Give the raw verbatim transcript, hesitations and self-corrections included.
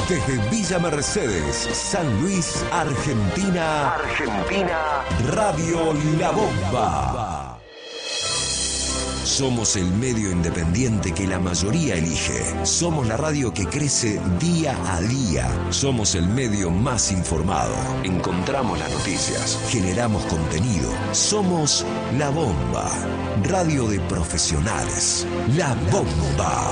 Desde Villa Mercedes, San Luis, Argentina. Argentina. Radio La Bomba. Somos el medio independiente que la mayoría elige. Somos la radio que crece día a día. Somos el medio más informado. Encontramos las noticias. Generamos contenido. Somos La Bomba. Radio de profesionales. La Bomba.